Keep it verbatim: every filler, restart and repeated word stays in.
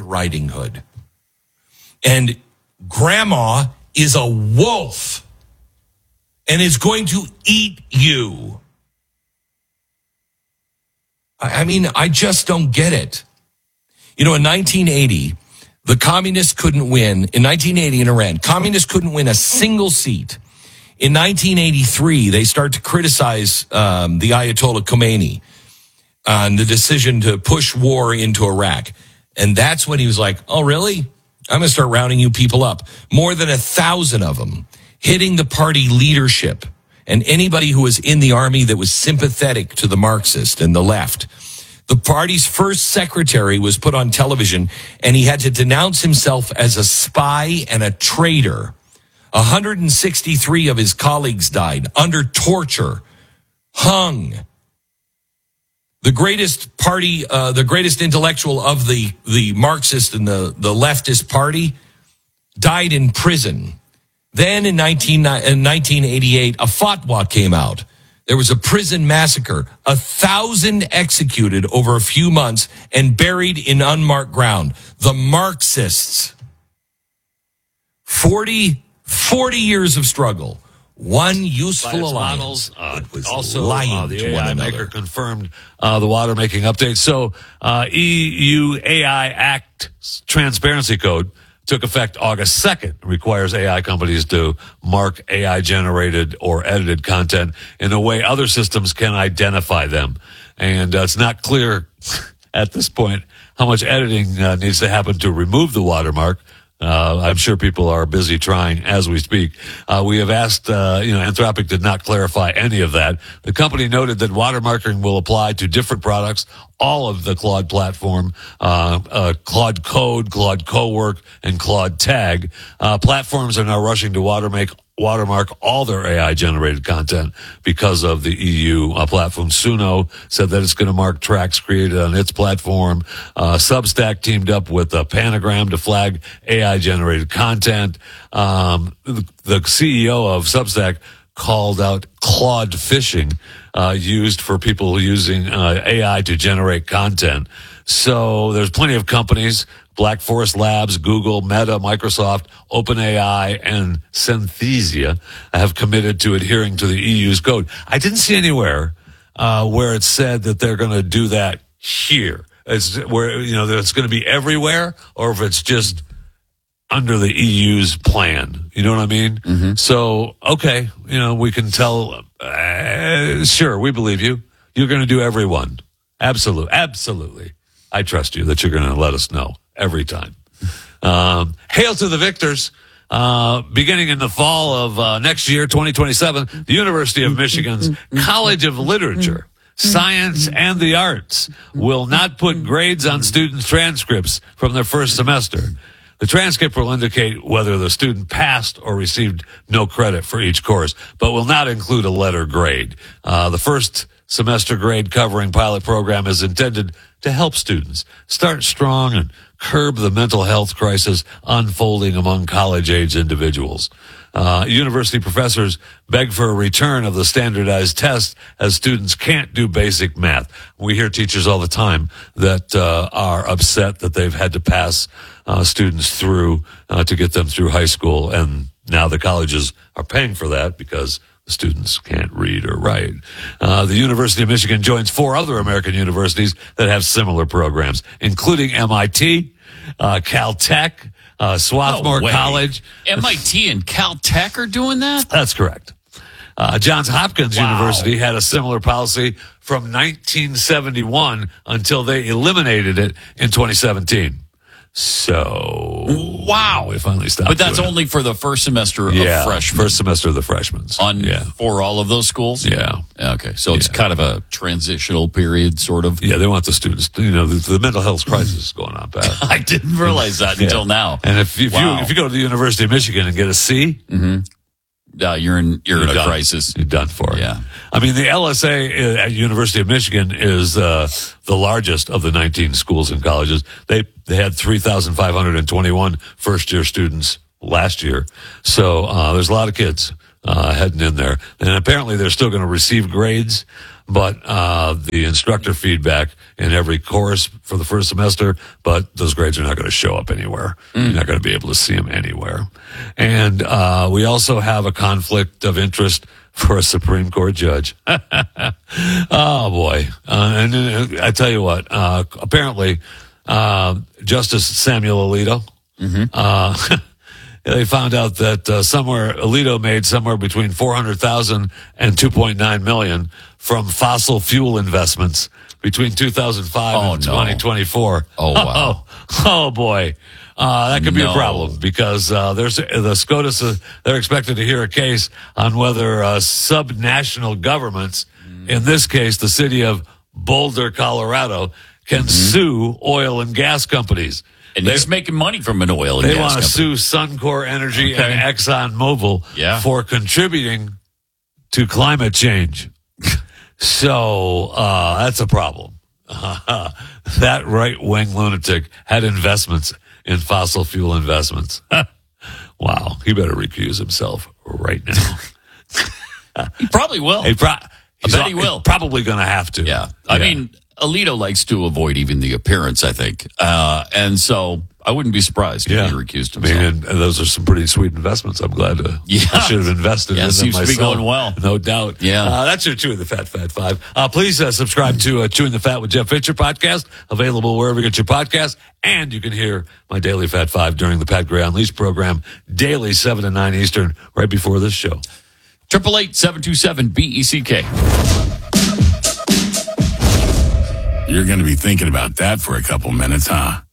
Riding Hood. And grandma is a wolf and is going to eat you. I mean, I just don't get it. You know, in nineteen eighty, the communists couldn't win. In nineteen eighty in Iran, communists couldn't win a single seat. In nineteen eighty-three, they start to criticize um, the Ayatollah Khomeini on the decision to push war into Iraq. And that's when he was like, oh, really? I'm going to start rounding you people up. More than a thousand of them hitting the party leadership and anybody who was in the army that was sympathetic to the Marxist and the left. The party's first secretary was put on television, and he had to denounce himself as a spy and a traitor. one hundred sixty-three of his colleagues died under torture, hung. The greatest party, uh, the greatest intellectual of the, the Marxist and the, the leftist party died in prison. Then in, nineteen, in nineteen eighty-eight, a fatwa came out. There was a prison massacre, a thousand executed over a few months and buried in unmarked ground. The Marxists. forty, forty years of struggle. One useful alliance. Models, uh, it was also, lying uh, the to A I one maker another. confirmed uh, the water making update. So uh, E U A I Act Transparency Code took effect August second, requires A I companies to mark A I-generated or edited content in a way other systems can identify them. And uh, it's not clear at this point how much editing uh, needs to happen to remove the watermark. Uh, I'm sure people are busy trying as we speak. Uh, we have asked, uh, you know, Anthropic did not clarify any of that. The company noted that watermarking will apply to different products, all of the Claude platform, uh, uh, Claude Code, Claude Cowork, and Claude Tag. Uh, platforms are now rushing to watermark watermark all their A I-generated content because of the E U uh, platform. Suno said that it's going to mark tracks created on its platform. Uh, Substack teamed up with uh, Panagram to flag A I-generated content. Um, the, the C E O of Substack called out Claude phishing uh, used for people using uh, A I to generate content. So there's plenty of companies, Black Forest Labs, Google, Meta, Microsoft, OpenAI, and Synthesia have committed to adhering to the E U's code. I didn't see anywhere uh, where it said that they're going to do that here. It's where, you know, that it's going to be everywhere, or if it's just under the E U's plan. You know what I mean? Mm-hmm. So, okay, you know, we can tell, uh, sure, we believe you. You're going to do everyone. Absolutely. Absolutely. I trust you that you're going to let us know every time. Um, hail to the victors. Uh, beginning in the fall of uh, next year, twenty twenty-seven, the University of Michigan's College of Literature, Science, and the Arts will not put grades on students' transcripts from their first semester. The transcript will indicate whether the student passed or received no credit for each course, but will not include a letter grade. Uh, the first semester grade covering pilot program is intended to help students start strong and curb the mental health crisis unfolding among college-age individuals. Uh, university professors beg for a return of the standardized test as students can't do basic math. We hear teachers all the time that uh, are upset that they've had to pass uh, students through uh, to get them through high school, and now the colleges are paying for that because the students can't read or write. Uh, the University of Michigan joins four other American universities that have similar programs, including M I T, uh, Caltech, uh, Swarthmore no College. M I T and Caltech are doing that? That's correct. Uh, Johns Hopkins Wow. University had a similar policy from nineteen seventy-one until they eliminated it in twenty seventeen. So, wow, we finally stopped. But that's doing only it. for the first semester of yeah, freshmen. first semester of the freshmen. On yeah. for all of those schools? Yeah. Okay, so it's Yeah. kind of a transitional period, sort of. Yeah, they want the students. You know, the, the mental health crisis is going on bad. I didn't realize that Yeah. until now. And if, if Wow. you if you go to the University of Michigan and get a C, Mm-hmm. Uh, you're in you're, You're in a done. crisis. you're done for it. Yeah. I mean, the L S A at University of Michigan is uh, the largest of the nineteen schools and colleges. They they had three thousand five hundred twenty-one first year students last year. So uh, there's a lot of kids uh, heading in there, and apparently they're still going to receive grades, but uh, the instructor feedback in every course for the first semester, but those grades are not going to show up anywhere. Mm. You're not going to be able to see them anywhere. And uh, we also have a conflict of interest for a Supreme Court judge. Oh, boy. Uh, and uh, I tell you what, uh, apparently uh, Justice Samuel Alito, mm-hmm. uh, they found out that uh, somewhere Alito made somewhere between four hundred thousand and two point nine million from fossil fuel investments between two thousand five oh, and no. twenty twenty-four. Oh, wow. Oh, oh boy. Uh, that could be no. a problem because uh, there's the SCOTUS, uh, they're expected to hear a case on whether uh, subnational governments, mm. in this case, the city of Boulder, Colorado, can mm-hmm. sue oil and gas companies. And he's making money from an oil and they gas want to company. sue Suncor Energy Okay. and ExxonMobil Yeah. for contributing to climate change. So uh, that's a problem. Uh, that right-wing lunatic had investments in fossil fuel investments. Wow, he better recuse himself right now. He probably will. He pro- I he's bet al- he will. he's probably going to have to. Yeah. I mean, Alito likes to avoid even the appearance, I think. Uh, and so I wouldn't be surprised if Yeah. he recused I mean, himself. and, and those are some pretty sweet investments. I'm glad to. Yeah. I should have invested Yeah, in them seems to be myself. going well. No doubt. Yeah. Uh, that's your Chewing the Fat Fat Five. Uh, please uh, subscribe to uh, Chewing the Fat with Jeff Fisher podcast, available wherever you get your podcast. And you can hear my Daily Fat Five during the Pat Gray Unleashed program, daily seven to nine Eastern, right before this show. Triple eight seven two seven B E C K. You're going to be thinking about that for a couple minutes, huh?